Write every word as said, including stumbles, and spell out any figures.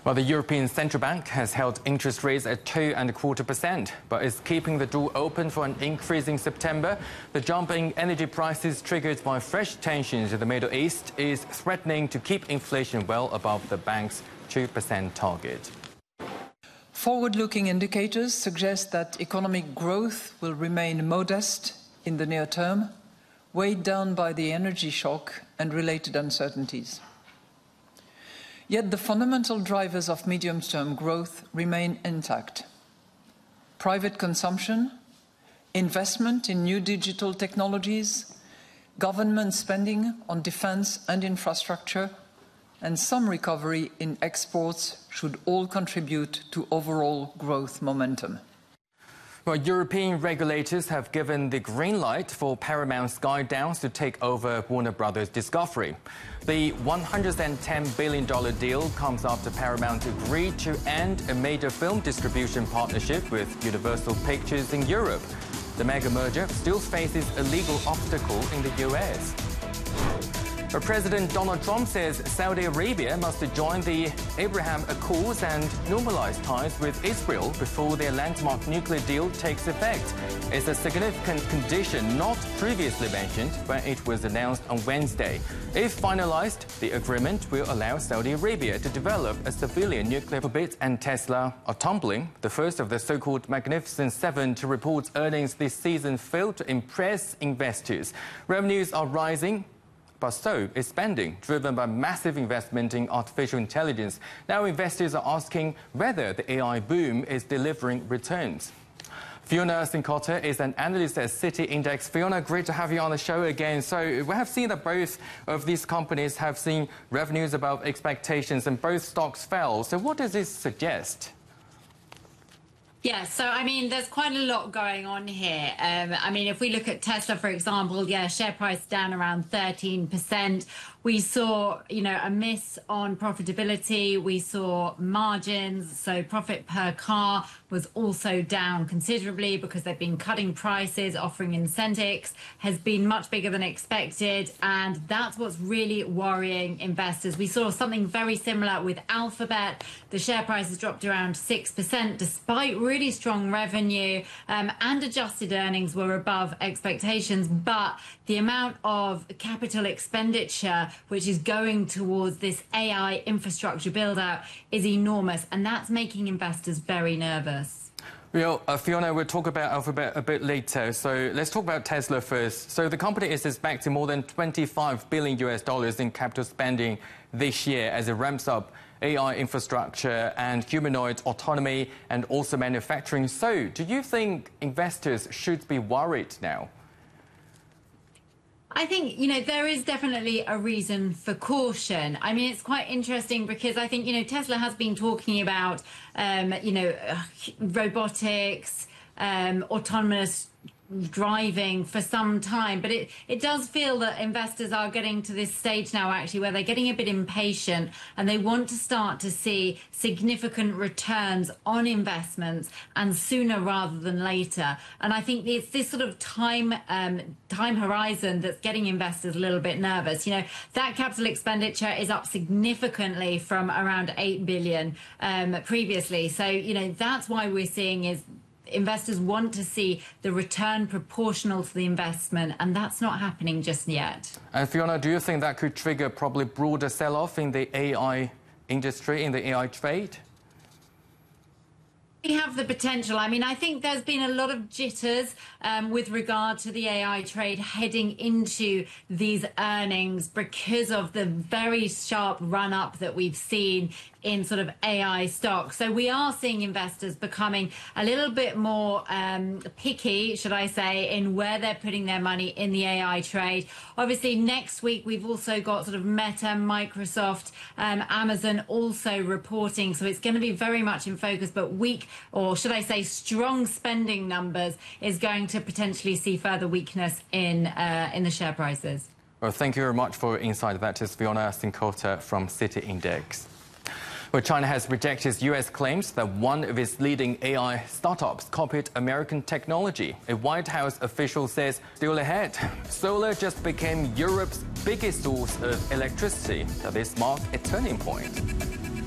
Well, the European Central Bank has held interest rates at two and a quarter percent, but is keeping the door open for an increase in September. The jump in energy prices triggered by fresh tensions in the Middle East is threatening to keep inflation well above the bank's two percent target. Forward-looking indicators suggest that economic growth will remain modest in the near term, weighed down by the energy shock and related uncertainties. Yet the fundamental drivers of medium-term growth remain intact. Private consumption, investment in new digital technologies, government spending on defence and infrastructure, and some recovery in exports should all contribute to overall growth momentum. Well, European regulators have given the green light for Paramount Skydance to take over Warner Brothers Discovery. The one hundred ten billion dollars deal comes after Paramount agreed to end a major film distribution partnership with Universal Pictures in Europe. The mega merger still faces a legal obstacle in the U S. But President Donald Trump says Saudi Arabia must join the Abraham Accords and normalize ties with Israel before their landmark nuclear deal takes effect. It's a significant condition not previously mentioned when it was announced on Wednesday. If finalized, the agreement will allow Saudi Arabia to develop a civilian nuclear bit, and Tesla are tumbling. The first of the so-called Magnificent Seven to report earnings this season failed to impress investors. Revenues are rising, but so is spending, driven by massive investment in artificial intelligence. Now investors are asking whether the A I boom is delivering returns. Fiona Cincotta is an analyst at City Index. Fiona, great to have you on the show again. So we have seen that both of these companies have seen revenues above expectations and both stocks fell. So what does this suggest? Yeah, so, I mean, there's quite a lot going on here. Um, I mean, if we look at Tesla, for example, yeah, share price down around thirteen percent. We saw, you know, a miss on profitability. We saw margins. So profit per car was also down considerably because they've been cutting prices, offering incentives, has been much bigger than expected. And that's what's really worrying investors. We saw something very similar with Alphabet. The share price has dropped around six percent despite really strong revenue, um, and adjusted earnings were above expectations. But the amount of capital expenditure which is going towards this A I infrastructure build out is enormous, and that's making investors very nervous. Well, uh, Fiona, we'll talk about Alphabet a bit later. So let's talk about Tesla first. So the company is expecting more than twenty-five billion U S dollars in capital spending this year as it ramps up A I infrastructure and humanoid autonomy and also manufacturing. So do you think investors should be worried now? I think, you know, there is definitely a reason for caution. I mean, it's quite interesting because I think, you know, Tesla has been talking about, um, you know, uh, robotics, um, autonomous driving for some time, but it it does feel that investors are getting to this stage now actually where they're getting a bit impatient and they want to start to see significant returns on investments, and sooner rather than later. And I think it's this sort of time um time horizon that's getting investors a little bit nervous. You know, that capital expenditure is up significantly from around eight billion um previously, so you know that's why we're seeing is investors want to see the return proportional to the investment, and that's not happening just yet. And Fiona, do you think that could trigger probably broader sell-off in the A I industry, in the A I trade? We have the potential. I mean, I think there's been a lot of jitters um, with regard to the A I trade heading into these earnings because of the very sharp run-up that we've seen in sort of A I stocks. So we are seeing investors becoming a little bit more um, picky, should I say, in where they're putting their money in the A I trade. Obviously, next week, we've also got sort of Meta, Microsoft, um, Amazon also reporting. So it's going to be very much in focus, but weak, or should I say strong spending numbers is going to potentially see further weakness in, uh, in the share prices. Well, thank you very much for your insight. That is Fiona Cincotta from City Index. Well, China has rejected U S claims that one of its leading A I startups copied American technology. A White House official says still ahead. Solar just became Europe's biggest source of electricity. Does this mark a turning point?